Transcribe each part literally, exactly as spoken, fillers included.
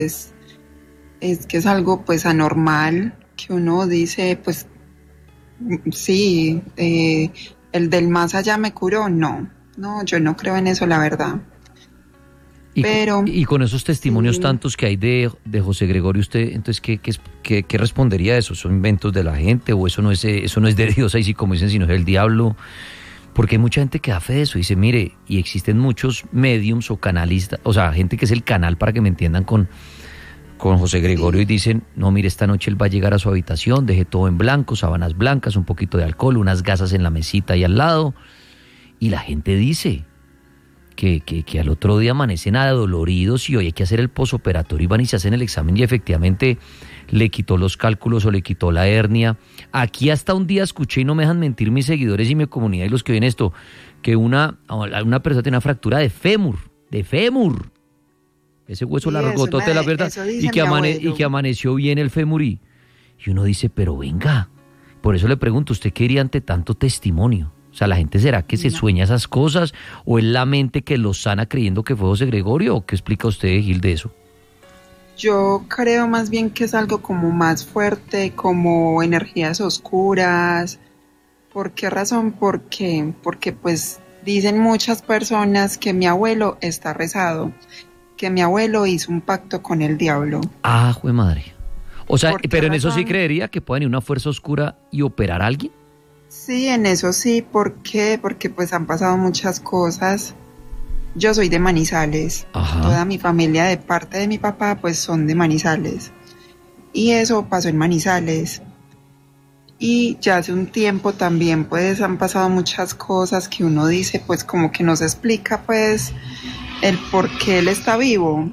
es, es que es algo pues anormal, que uno dice, pues sí, eh, el del más allá me curó. No, no, yo no creo en eso, la verdad. Y, Pero, y con esos testimonios sí. tantos que hay de, de José Gregorio, usted, entonces, ¿qué, qué, qué, qué respondería a eso? ¿Son inventos de la gente o eso no es, eso no es de Dios, ahí sí como dicen, sino es del diablo? Porque hay mucha gente que da fe de eso, dice, mire, y existen muchos mediums o canalistas, o sea, gente que es el canal, para que me entiendan, con, con José Gregorio, sí. Y dicen, no, mire, esta noche él va a llegar a su habitación, deje todo en blanco, sábanas blancas, un poquito de alcohol, unas gasas en la mesita ahí al lado, y la gente dice que, que, que al otro día amanecen adoloridos y hoy hay que hacer el posoperatorio y van y se hacen el examen y efectivamente le quitó los cálculos o le quitó la hernia. Aquí hasta un día escuché, y no me dejan mentir mis seguidores y mi comunidad y los que ven esto, que una, una persona tiene una fractura de fémur, de fémur, ese hueso Sí, largotote de la verdad, y que, amane, y que amaneció bien el fémur y, y uno dice, pero venga, por eso le pregunto, ¿usted qué diría ante tanto testimonio? O sea, ¿la gente será que se No. sueña esas cosas o es la mente que lo sana creyendo que fue José Gregorio? ¿O qué explica usted, Gil, de eso? Yo creo más bien que es algo como más fuerte, como energías oscuras. ¿Por qué razón? Porque, porque pues dicen muchas personas que mi abuelo está rezado, que mi abuelo hizo un pacto con el diablo. Ah, jue madre. O sea, pero en razón? eso sí creería que pueda venir una fuerza oscura y operar a alguien. Sí, en eso sí. ¿Por qué? Porque pues han pasado muchas cosas. Yo soy de Manizales. Ajá. Toda mi familia de parte de mi papá pues son de Manizales. Y eso pasó en Manizales. Y ya hace un tiempo también pues han pasado muchas cosas que uno dice pues como que nos explica pues el por qué él está vivo.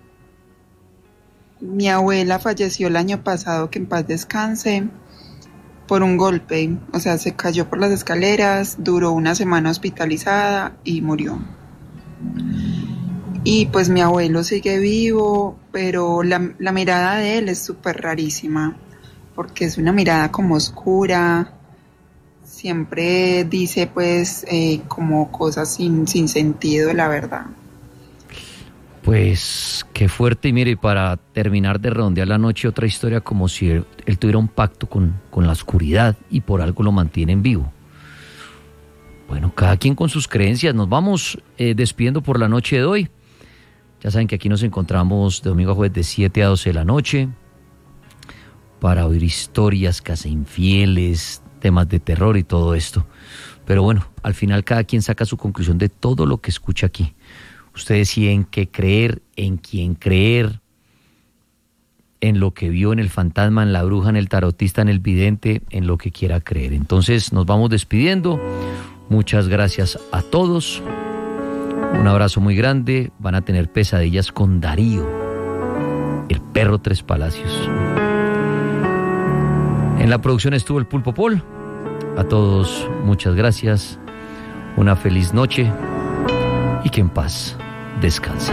Mi abuela falleció el año pasado, que en paz descanse, por un golpe. O sea, se cayó por las escaleras, duró una semana hospitalizada y murió. Y pues mi abuelo sigue vivo, pero la, la mirada de él es súper rarísima, porque es una mirada como oscura, siempre dice pues eh, como cosas sin, sin sentido, la verdad. Pues qué fuerte. Y mire, para terminar de redondear la noche, otra historia como si él, él tuviera un pacto con, con la oscuridad y por algo lo mantienen vivo. Bueno, cada quien con sus creencias. Nos vamos eh, despidiendo por la noche de hoy. Ya saben que aquí nos encontramos de domingo a jueves de siete a doce de la noche para oír historias, casa infieles, temas de terror y todo esto. Pero bueno, al final cada quien saca su conclusión de todo lo que escucha aquí. Usted decide en qué creer, en quién creer, en lo que vio, en el fantasma, en la bruja, en el tarotista, en el vidente, en lo que quiera creer. Entonces nos vamos despidiendo. Muchas gracias a todos. Un abrazo muy grande. Van a tener pesadillas con Darío, el perro Tres Palacios. En la producción estuvo el Pulpo Pol. A todos, muchas gracias. Una feliz noche y que en paz descansen.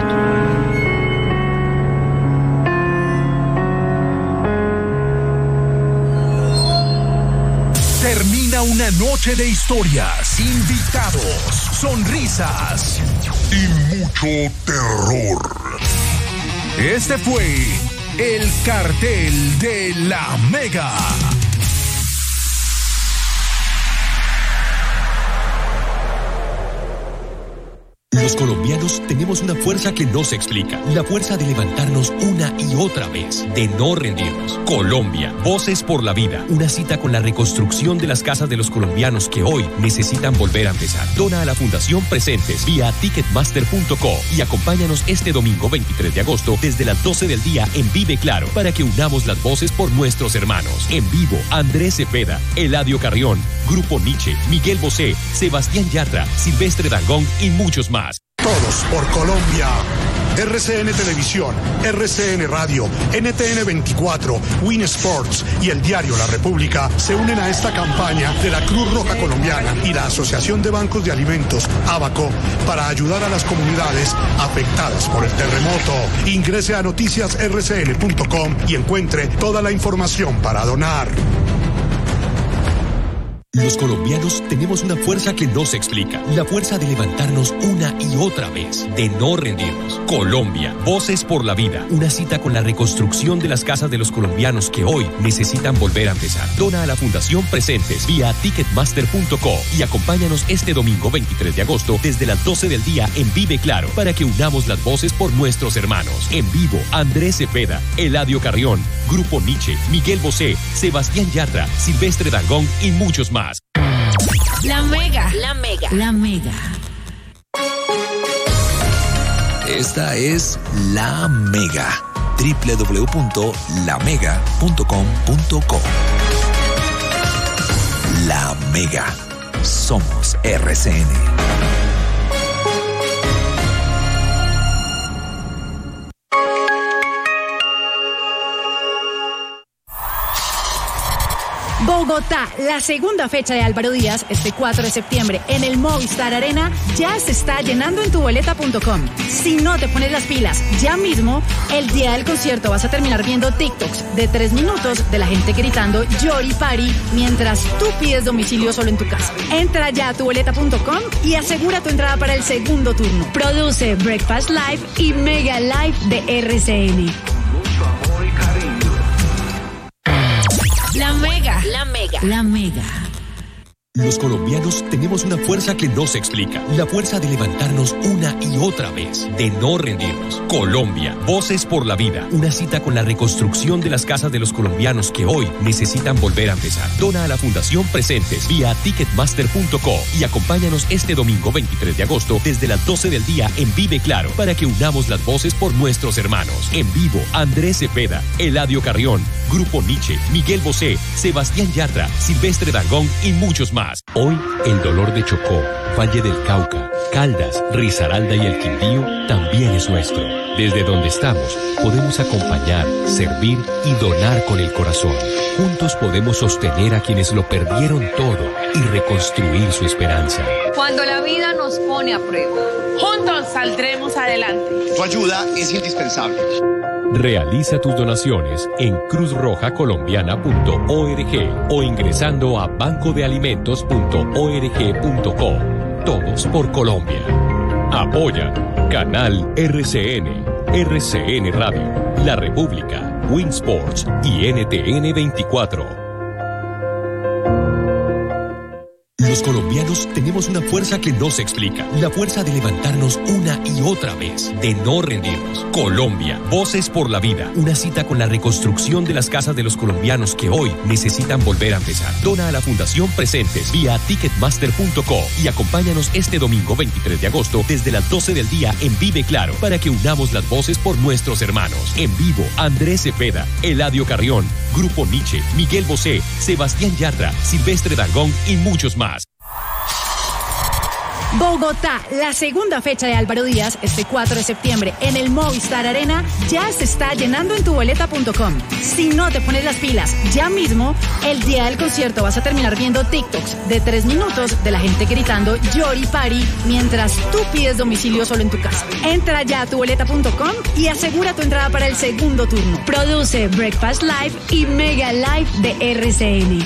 Termina una noche de historias, invitados, sonrisas y mucho terror. Este fue el Cartel de la Mega. Los colombianos tenemos una fuerza que no se explica. La fuerza de levantarnos una y otra vez, de no rendirnos. Colombia, Voces por la Vida. Una cita con la reconstrucción de las casas de los colombianos que hoy necesitan volver a empezar. Dona a la Fundación Presentes vía ticketmaster punto co y acompáñanos este domingo veintitrés de agosto desde las doce del día en Vive Claro para que unamos las voces por nuestros hermanos. En vivo, Andrés Cepeda, Eladio Carrión, Grupo Nietzsche, Miguel Bosé, Sebastián Yatra, Silvestre Dangond y muchos más. Todos por Colombia. R C N Televisión, R C N Radio, N T N veinticuatro, Win Sports y el diario La República se unen a esta campaña de la Cruz Roja Colombiana y la Asociación de Bancos de Alimentos, ABACO, para ayudar a las comunidades afectadas por el terremoto. Ingrese a noticias r c n punto com y encuentre toda la información para donar. Los colombianos tenemos una fuerza que no se explica. La fuerza de levantarnos una y otra vez, de no rendirnos. Colombia, voces por la vida. Una cita con la reconstrucción de las casas de los colombianos que hoy necesitan volver a empezar. Dona a la Fundación Presentes vía ticketmaster punto co y acompáñanos este domingo veintitrés de agosto desde las doce del día en Vive Claro para que unamos las voces por nuestros hermanos. En vivo, Andrés Cepeda, Eladio Carrión, Grupo Nietzsche, Miguel Bosé, Sebastián Yatra, Silvestre Dangond y muchos más. La Mega, la Mega, la Mega. Esta es La Mega. doble u doble u doble u punto la mega punto com punto co. La Mega. Somos R C N. Bogotá, la segunda fecha de Álvaro Díaz, este cuatro de septiembre, en el Movistar Arena, ya se está llenando en tu boleta punto com. Si no te pones las pilas ya mismo, el día del concierto vas a terminar viendo TikToks de tres minutos de la gente gritando Yori Party mientras tú pides domicilio solo en tu casa. Entra ya a tu boleta punto com y asegura tu entrada para el segundo turno. Produce Breakfast Live y Mega Live de R C N. La Mega, la Mega, la Mega. Los colombianos tenemos una fuerza que no se explica. La fuerza de levantarnos una y otra vez, de no rendirnos. Colombia, voces por la vida. Una cita con la reconstrucción de las casas de los colombianos que hoy necesitan volver a empezar. Dona a la Fundación Presentes vía ticketmaster punto co y acompáñanos este domingo veintitrés de agosto desde las doce del día en Vive Claro para que unamos las voces por nuestros hermanos. En vivo, Andrés Cepeda, Eladio Carrión, Grupo Nietzsche, Miguel Bosé, Sebastián Yatra, Silvestre Dangond y muchos más. Hoy, el dolor de Chocó, Valle del Cauca, Caldas, Risaralda y el Quindío también es nuestro. Desde donde estamos, podemos acompañar, servir y donar con el corazón. Juntos podemos sostener a quienes lo perdieron todo y reconstruir su esperanza. Cuando la vida nos pone a prueba, juntos saldremos adelante. Tu ayuda es indispensable. Realiza tus donaciones en cruz roja colombiana punto org o ingresando a banco de alimentos punto org punto co. Todos por Colombia. Apoya Canal R C N, R C N Radio, La República, Winsports y N T N veinticuatro. Los colombianos tenemos una fuerza que no se explica. La fuerza de levantarnos una y otra vez, de no rendirnos. Colombia, voces por la vida. Una cita con la reconstrucción de las casas de los colombianos que hoy necesitan volver a empezar. Dona a la Fundación Presentes vía ticketmaster punto co y acompáñanos este domingo veintitrés de agosto desde las doce del día en Vive Claro para que unamos las voces por nuestros hermanos. En vivo, Andrés Cepeda, Eladio Carrión, Grupo Nietzsche, Miguel Bosé, Sebastián Yatra, Silvestre Dangond y muchos más. Bogotá, la segunda fecha de Álvaro Díaz, este cuatro de septiembre, en el Movistar Arena, ya se está llenando en tu boleta punto com. Si no te pones las pilas ya mismo, el día del concierto vas a terminar viendo TikToks de tres minutos de la gente gritando Yori Party mientras tú pides domicilio solo en tu casa. Entra ya a tu boleta punto com y asegura tu entrada para el segundo turno. Produce Breakfast Live y Mega Live de R C N.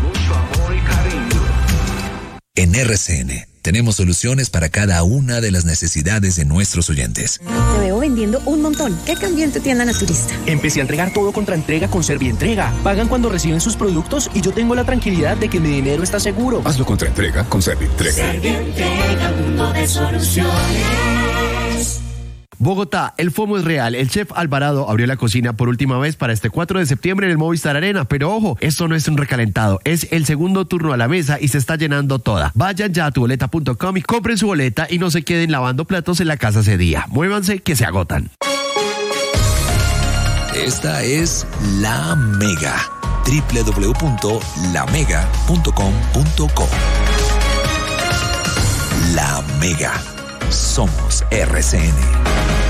En R C N tenemos soluciones para cada una de las necesidades de nuestros oyentes. Te veo vendiendo un montón. ¿Qué cambió en tu tienda naturista? Empecé a entregar todo contra entrega con Servientrega. Pagan cuando reciben sus productos y yo tengo la tranquilidad de que mi dinero está seguro. Hazlo contra entrega con Servientrega. Servientrega, mundo de soluciones. Bogotá, el FOMO es real. El chef Alvarado abrió la cocina por última vez para este cuatro de septiembre en el Movistar Arena. Pero ojo, esto no es un recalentado, es el segundo turno a la mesa y se está llenando toda. Vayan ya a tu boleta punto com y compren su boleta y no se queden lavando platos en la casa ese día. Muévanse que se agotan. Esta es La Mega. doble u doble u doble u punto la mega punto com punto co. La Mega. Somos R C N.